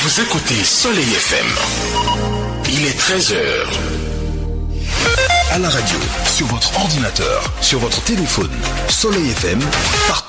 Vous écoutez Soleil FM. Il est 13h. À la radio, sur votre ordinateur, sur votre téléphone, Soleil FM, partout.